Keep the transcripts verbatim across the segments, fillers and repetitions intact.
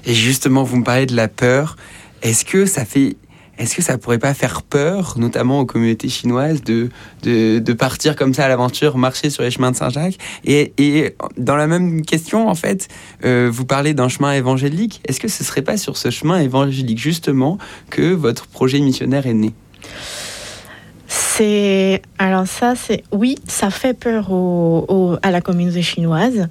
Et justement, vous me parlez de la peur. Est-ce que ça fait... Est-ce que ça pourrait pas faire peur, notamment aux communautés chinoises, de, de, de partir comme ça à l'aventure, marcher sur les chemins de Saint-Jacques ? et, et dans la même question, en fait, euh, vous parlez d'un chemin évangélique. Est-ce que ce serait pas sur ce chemin évangélique, justement, que votre projet missionnaire est né ? C'est... Alors ça, c'est... Oui, ça fait peur au, au, à la communauté chinoise.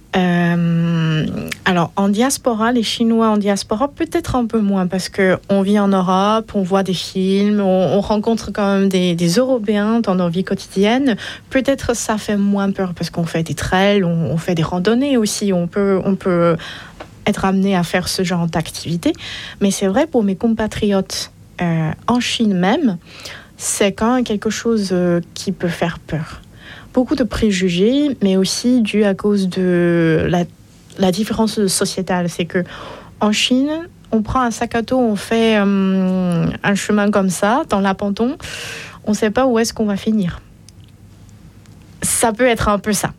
Euh, alors en diaspora, les Chinois en diaspora peut-être un peu moins parce que on vit en Europe, on voit des films, on, on rencontre quand même des, des Européens dans nos vies quotidiennes. Peut-être ça fait moins peur parce qu'on fait des trails, on, on fait des randonnées aussi, on peut, on peut être amené à faire ce genre d'activité. Mais c'est vrai pour mes compatriotes euh, en Chine même, c'est quand même quelque chose euh, qui peut faire peur. Beaucoup de préjugés, mais aussi dû à cause de la, la différence sociétale. C'est que en Chine, on prend un sac à dos, on fait euh, un chemin comme ça, dans l'Apenton, on ne sait pas où est-ce qu'on va finir. Ça peut être un peu ça.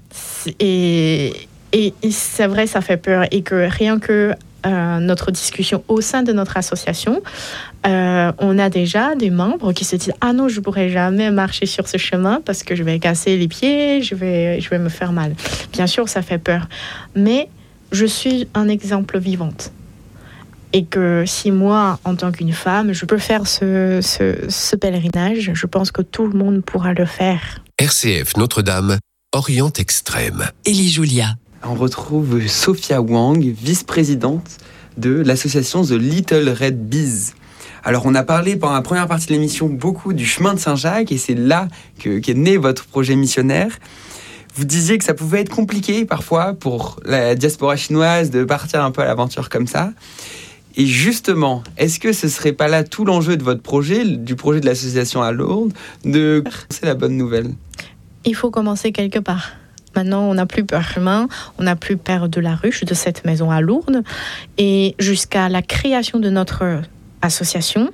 Et, et, et c'est vrai, ça fait peur. Et que rien que euh, notre discussion au sein de notre association, Euh, on a déjà des membres qui se disent « Ah non, je ne pourrai jamais marcher sur ce chemin parce que je vais casser les pieds, je vais, je vais me faire mal. » Bien sûr, ça fait peur. Mais je suis un exemple vivant. Et que si moi, en tant qu'une femme, je peux faire ce, ce, ce pèlerinage, je pense que tout le monde pourra le faire. R C F Notre-Dame, Orient Extrême. Élie Julia. On retrouve Sophia Wang, vice-présidente de l'association The Little Red Bees. Alors, on a parlé pendant la première partie de l'émission beaucoup du chemin de Saint-Jacques et c'est là que, qu'est né votre projet missionnaire. Vous disiez que ça pouvait être compliqué parfois pour la diaspora chinoise de partir un peu à l'aventure comme ça. Et justement, est-ce que ce serait pas là tout l'enjeu de votre projet, du projet de l'association à Lourdes, de c'est la bonne nouvelle ? Il faut commencer quelque part. Maintenant, on n'a plus peur du chemin, on n'a plus peur de la ruche, de cette maison à Lourdes. Et jusqu'à la création de notre association,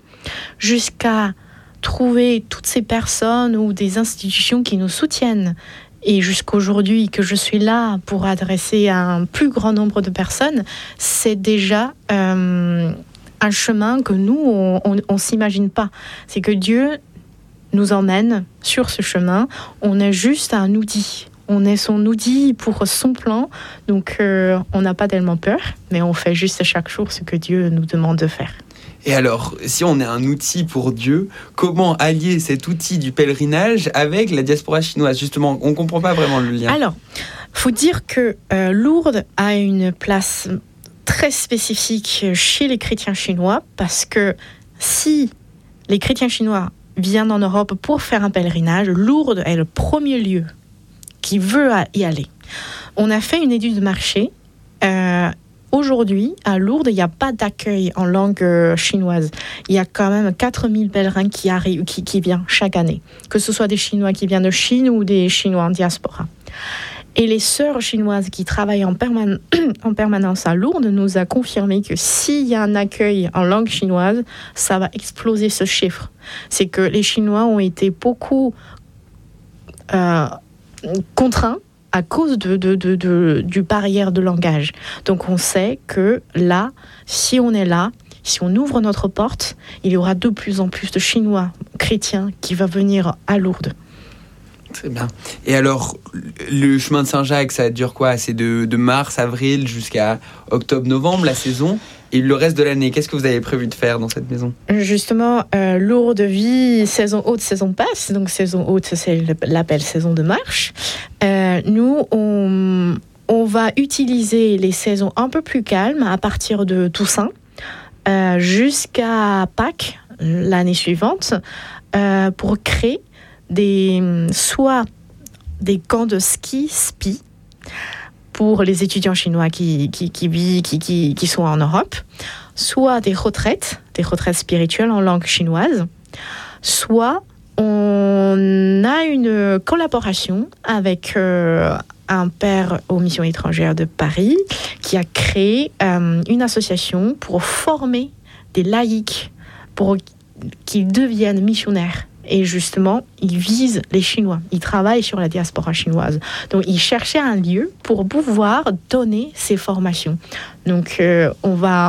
jusqu'à trouver toutes ces personnes ou des institutions qui nous soutiennent. Et jusqu'aujourd'hui, que je suis là pour adresser à un plus grand nombre de personnes, c'est déjà euh, un chemin que nous, on ne s'imagine pas. C'est que Dieu nous emmène sur ce chemin. On est juste un outil. On est son outil pour son plan. Donc, euh, on n'a pas tellement peur, mais on fait juste chaque jour ce que Dieu nous demande de faire. Et alors, si on est un outil pour Dieu, comment allier cet outil du pèlerinage avec la diaspora chinoise ? Justement, on ne comprend pas vraiment le lien. Alors, il faut dire que euh, Lourdes a une place très spécifique chez les chrétiens chinois parce que si les chrétiens chinois viennent en Europe pour faire un pèlerinage, Lourdes est le premier lieu qui veut y aller. On a fait une étude de marché. Euh, Aujourd'hui, à Lourdes, il n'y a pas d'accueil en langue euh, chinoise. Il y a quand même quatre mille pèlerins qui, arrivent, qui, qui viennent chaque année, que ce soit des Chinois qui viennent de Chine ou des Chinois en diaspora. Et les sœurs chinoises qui travaillent en, perman- en permanence à Lourdes nous a confirmé que s'il y a un accueil en langue chinoise, ça va exploser ce chiffre. C'est que les Chinois ont été beaucoup euh, contraints à cause de, de, de, de, du barrière de langage. Donc on sait que là, si on est là, si on ouvre notre porte, il y aura de plus en plus de Chinois chrétiens qui vont venir à Lourdes. Très bien. Et alors, le chemin de Saint-Jacques, ça dure quoi ? C'est de, de mars, avril jusqu'à octobre, novembre, la saison. Et le reste de l'année, qu'est-ce que vous avez prévu de faire dans cette maison ? Justement, euh, Lourdes vit saison haute, saison basse. Donc saison haute, c'est l'appel saison de marche. Euh, nous, on, on va utiliser les saisons un peu plus calmes à partir de Toussaint euh, jusqu'à Pâques l'année suivante euh, pour créer des, soit des camps de ski, spi, pour les étudiants chinois qui, qui, qui, vivent, qui, qui, qui sont en Europe, soit des retraites, des retraites spirituelles en langue chinoise, soit on a une collaboration avec euh, un père aux missions étrangères de Paris qui a créé euh, une association pour former des laïcs, pour qu'ils deviennent missionnaires. Et justement, ils visent les Chinois. Ils travaillent sur la diaspora chinoise. Donc, ils cherchaient un lieu pour pouvoir donner ces formations. Donc, euh, on va